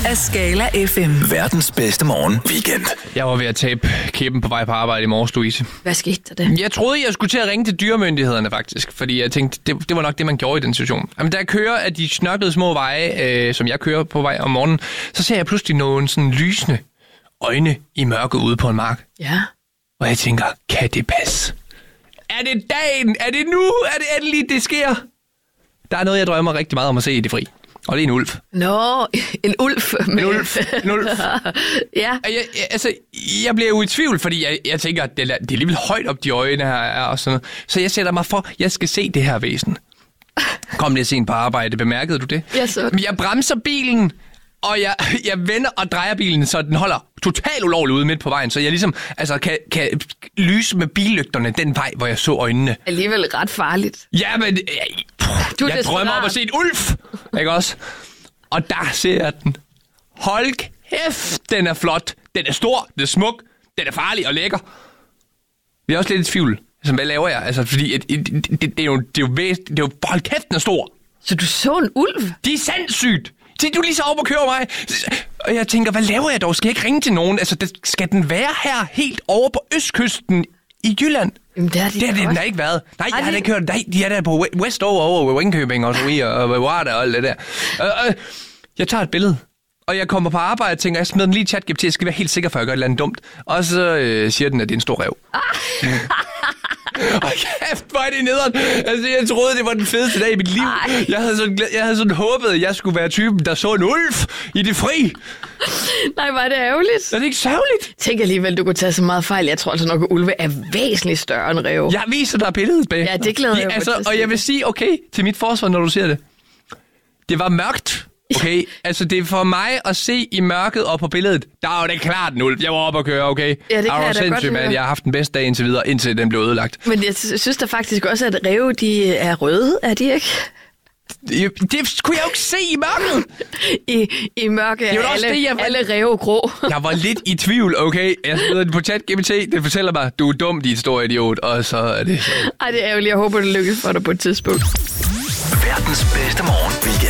af Skala FM. Verdens bedste morgen weekend. Jeg var ved at tabe kæben på vej på arbejde i morges, Louise. Hvad skete der? Jeg troede, jeg skulle til at ringe til dyremyndighederne faktisk, fordi jeg tænkte, det var nok det, man gjorde i den situation. Jamen, da jeg kører af de snørklede små veje, som jeg kører på vej om morgenen, så ser jeg pludselig nogle sådan lysende øjne i mørket ude på en mark. Ja. Og jeg tænker, kan det passe? Er det dagen? Er det nu? Er det endelig, det sker? Der er noget, jeg drømmer rigtig meget om at se i det fri. Og det er en ulv. Nå, en ulv. En ulv. Ja. Jeg bliver jo i tvivl, fordi jeg tænker, at det er alligevel højt op, de øjne her er og sådan noget. Så jeg sætter mig for, jeg skal se det her væsen. Kom lidt sent på arbejde, bemærkede du det? Jeg så det. Jeg bremser bilen, og jeg vender og drejer bilen, så den holder totalt ulovligt ude midt på vejen. Så jeg ligesom kan lyse med billygterne den vej, hvor jeg så øjnene. Alligevel ret farligt. Ja, men jeg drømmer om at se et ulv, ikke også? Og der ser jeg den. Hold kæft, den er flot. Den er stor, den er smuk, den er farlig og lækker. Vi er også lidt i tvivl. Altså, hvad laver jeg? Altså, fordi det er jo hold kæft, den er stor. Så du så en ulv? Det er sindssygt. Du er lige så op og kører mig. Og jeg tænker, hvad laver jeg dog? Skal jeg ikke ringe til nogen? Altså, skal den være her helt over på østkysten i Jylland? Jamen, det har den da ikke været. Nej, jeg har da ikke hørt. Nej, de er der på West over Ringkøbing og så videre, og Varda og alt det der. Jeg tager et billede, og jeg kommer på arbejde og tænker, jeg smider den lige i ChatGPT, jeg skal være helt sikker, for jeg gør et eller andet dumt. Og så siger den, at det er en stor ræv. Og kæft, hvor er det nederen. Altså, jeg troede, det var den fedeste dag i mit liv. Jeg havde sådan håbet, at jeg skulle være typen, der så en ulv i det fri. Nej, var det ærgerligt. Er det ikke sørgeligt? Tænk alligevel, du kunne tage så meget fejl. Jeg tror altså nok, at ulve er væsentligt større end ræve. Jeg viser dig billedet bag. Ja, det glæder jeg mig til. Og jeg vil sige, okay, til mit forsvar, når du ser det. Det var mørkt. Okay, altså det er for mig at se i mørket og på billedet. Der var det klart en ulv. Jeg var oppe at køre, okay? Ja, det kan jeg da godt høre. Jeg har haft den bedste dag indtil videre, indtil den blev ødelagt. Men jeg synes da faktisk også, at ræve, de er røde, er de ikke? Det kunne jeg jo ikke se i mørket. I mørke er alle ræve grå. Jeg var lidt i tvivl, okay? Jeg smider det på ChatGPT, det fortæller mig, du er dum, din store idiot, og så er det... Ej, det er ærgerligt. Jeg håber, det lykkes for dig på et tidspunkt. Verdens bedste morgen weekend.